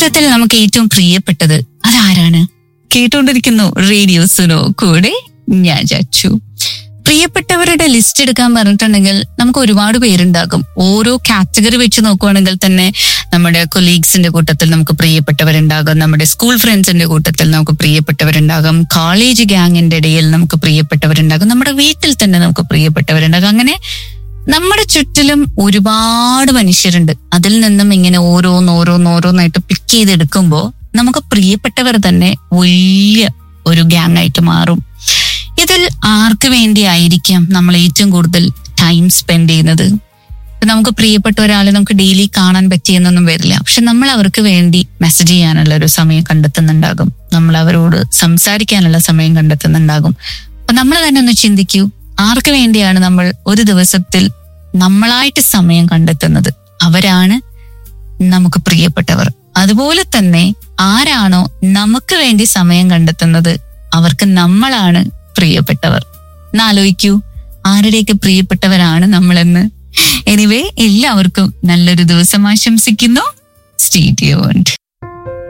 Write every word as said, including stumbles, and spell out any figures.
ജീവിതത്തിൽ നമുക്ക് ഏറ്റവും പ്രിയപ്പെട്ടത് അതാരാണ്? കേട്ടുകൊണ്ടിരിക്കുന്നു റേഡിയോ സുനോ, കൂടെ ഞാൻ ചച്ചു. പ്രിയപ്പെട്ടവരുടെ ലിസ്റ്റ് എടുക്കാൻ പറഞ്ഞിട്ടുണ്ടെങ്കിൽ നമുക്ക് ഒരുപാട് പേരുണ്ടാകും. ഓരോ കാറ്റഗറി വെച്ച് നോക്കുവാണെങ്കിൽ തന്നെ നമ്മുടെ കൊലീഗ്സിന്റെ കൂട്ടത്തിൽ നമുക്ക് പ്രിയപ്പെട്ടവരുണ്ടാകും, നമ്മുടെ സ്കൂൾ ഫ്രണ്ട്സിന്റെ കൂട്ടത്തിൽ നമുക്ക് പ്രിയപ്പെട്ടവരുണ്ടാകും, കോളേജ് ഗ്യാങ്ങിന്റെ ഇടയിൽ നമുക്ക് പ്രിയപ്പെട്ടവരുണ്ടാകും, നമ്മുടെ വീട്ടിൽ തന്നെ നമുക്ക് പ്രിയപ്പെട്ടവരുണ്ടാകും. അങ്ങനെ നമ്മുടെ ചുറ്റിലും ഒരുപാട് മനുഷ്യരുണ്ട്. അതിൽ നിന്നും ഇങ്ങനെ ഓരോന്നോരോന്നോരോന്നായിട്ട് പിക്ക് ചെയ്തെടുക്കുമ്പോൾ നമുക്ക് പ്രിയപ്പെട്ടവർ തന്നെ വലിയ ഒരു ഗ്യാങ് ആയിട്ട് മാറും. ഇതിൽ ആർക്ക് വേണ്ടിയായിരിക്കാം നമ്മൾ ഏറ്റവും കൂടുതൽ ടൈം സ്പെൻഡ് ചെയ്യുന്നത്? നമുക്ക് പ്രിയപ്പെട്ട ഒരാളെ നമുക്ക് ഡെയിലി കാണാൻ പറ്റിയെന്നൊന്നും വരില്ല, പക്ഷെ നമ്മൾ അവർക്ക് വേണ്ടി മെസ്സേജ് ചെയ്യാനുള്ള ഒരു സമയം കണ്ടെത്തുന്നുണ്ടാകും, നമ്മൾ അവരോട് സംസാരിക്കാനുള്ള സമയം കണ്ടെത്തുന്നുണ്ടാകും. അപ്പൊ നമ്മൾ തന്നെ ഒന്ന് ചിന്തിക്കൂ, ആർക്ക് വേണ്ടിയാണ് നമ്മൾ ഒരു ദിവസത്തിൽ നമ്മളായിട്ട് സമയം കണ്ടെത്തുന്നത്? അവരാണ് നമുക്ക് പ്രിയപ്പെട്ടവർ. അതുപോലെ തന്നെ ആരാണോ നമുക്ക് വേണ്ടി സമയം കണ്ടെത്തുന്നത്, അവർക്ക് നമ്മളാണ് പ്രിയപ്പെട്ടവർ. എന്നാലോചിക്കൂ, ആരുടെയൊക്കെ പ്രിയപ്പെട്ടവരാണ് നമ്മളെന്ന്. എനിവേ, എല്ലാവർക്കും നല്ലൊരു ദിവസം ആശംസിക്കുന്നു. Stay tuned.